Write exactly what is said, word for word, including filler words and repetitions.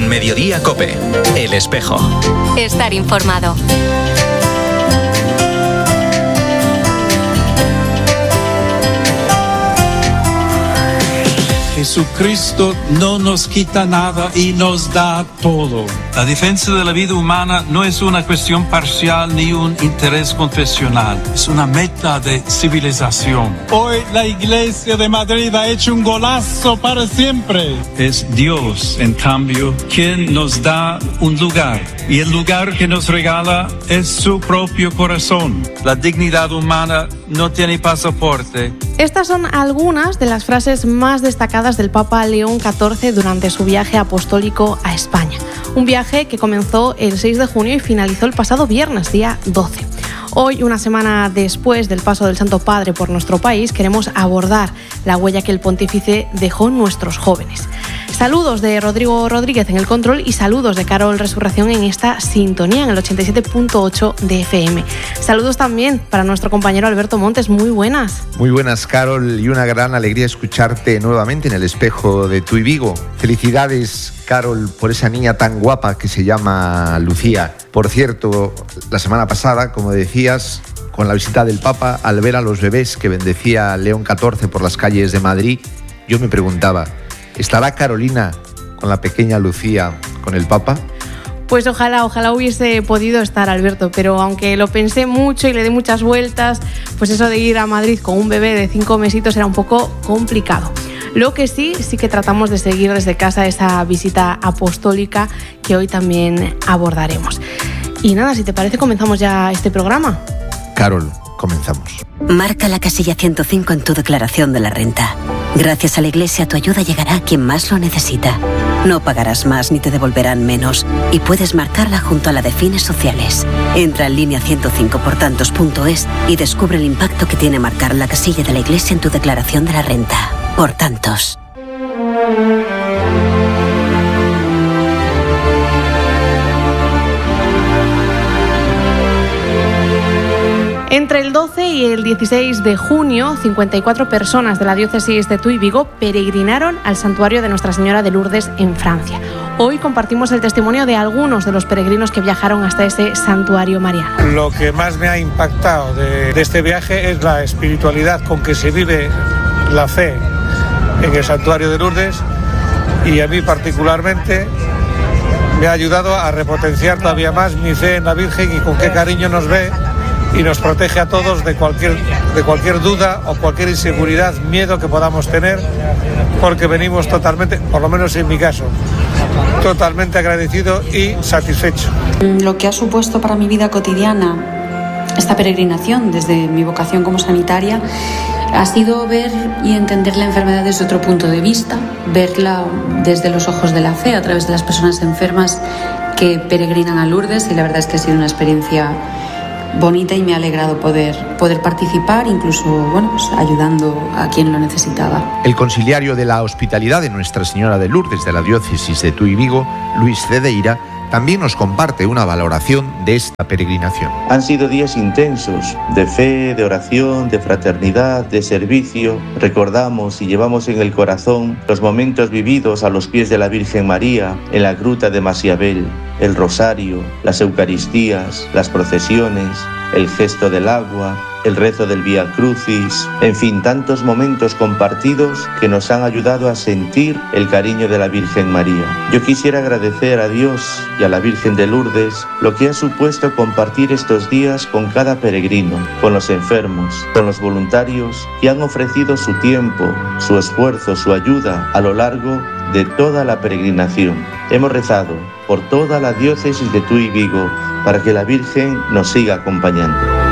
En Mediodía COPE, El Espejo. Estar informado. Jesucristo no nos quita nada y nos da todo. La defensa de la vida humana no es una cuestión parcial ni un interés confesional. Es una meta de civilización. Hoy la Iglesia de Madrid ha hecho un golazo para siempre. Es Dios, en cambio, quien nos da un lugar. Y el lugar que nos regala es su propio corazón. La dignidad humana no tiene pasaporte. Estas son algunas de las frases más destacadas del Papa León catorce durante su viaje apostólico a España. Un viaje que comenzó el seis de junio y finalizó el pasado viernes, día doce. Hoy, una semana después del paso del Santo Padre por nuestro país, queremos abordar la huella que el pontífice dejó en nuestros jóvenes. Saludos de Rodrigo Rodríguez en el control y saludos de Carol Resurrección en esta sintonía en el ochenta y siete punto ocho de F M. Saludos también para nuestro compañero Alberto Montes. Muy buenas. Muy buenas, Carol, y una gran alegría escucharte nuevamente en el espejo de Tuy Vigo. Felicidades, Carol, por esa niña tan guapa que se llama Lucía. Por cierto, la semana pasada, como decías, con la visita del Papa, al ver a los bebés que bendecía León catorce por las calles de Madrid, yo me preguntaba, ¿estará Carolina con la pequeña Lucía con el Papa? Pues ojalá, ojalá hubiese podido estar, Alberto, pero aunque lo pensé mucho y le di muchas vueltas, pues eso de ir a Madrid con un bebé de cinco mesitos era un poco complicado. Lo que sí, sí que tratamos de seguir desde casa esa visita apostólica que hoy también abordaremos. Y nada, si te parece, comenzamos ya este programa. Carol, comenzamos. Marca la casilla ciento cinco en tu declaración de la renta. Gracias a la Iglesia, tu ayuda llegará a quien más lo necesita. No pagarás más ni te devolverán menos. Y puedes marcarla junto a la de fines sociales. Entra en línea ciento cinco por tantos punto es y descubre el impacto que tiene marcar la casilla de la Iglesia en tu declaración de la renta. Por tantos. Entre el doce y el dieciséis de junio, cincuenta y cuatro personas de la diócesis de Tuy Vigo peregrinaron al santuario de Nuestra Señora de Lourdes en Francia. Hoy compartimos el testimonio de algunos de los peregrinos que viajaron hasta ese santuario mariano. Lo que más me ha impactado de, de este viaje es la espiritualidad con que se vive la fe en el santuario de Lourdes, y a mí particularmente me ha ayudado a repotenciar todavía más mi fe en la Virgen y con qué cariño nos ve y nos protege a todos de cualquier, de cualquier duda o cualquier inseguridad, miedo que podamos tener, porque venimos totalmente, por lo menos en mi caso, totalmente agradecido y satisfecho. Lo que ha supuesto para mi vida cotidiana esta peregrinación desde mi vocación como sanitaria ha sido ver y entender la enfermedad desde otro punto de vista, verla desde los ojos de la fe a través de las personas enfermas que peregrinan a Lourdes, y la verdad es que ha sido una experiencia bonita y me ha alegrado poder, poder participar, incluso bueno, pues, ayudando a quien lo necesitaba. El conciliario de la Hospitalidad de Nuestra Señora de Lourdes de la diócesis de Tuy Vigo, Luis Cedeira, también nos comparte una valoración de esta peregrinación. Han sido días intensos, de fe, de oración, de fraternidad, de servicio. Recordamos y llevamos en el corazón los momentos vividos a los pies de la Virgen María, en la gruta de Masiabel, el rosario, las eucaristías, las procesiones, el gesto del agua, el rezo del Vía Crucis, en fin, tantos momentos compartidos que nos han ayudado a sentir el cariño de la Virgen María. Yo quisiera agradecer a Dios y a la Virgen de Lourdes lo que ha supuesto compartir estos días con cada peregrino, con los enfermos, con los voluntarios que han ofrecido su tiempo, su esfuerzo, su ayuda a lo largo de toda la peregrinación. Hemos rezado por toda la diócesis de Tuy Vigo para que la Virgen nos siga acompañando.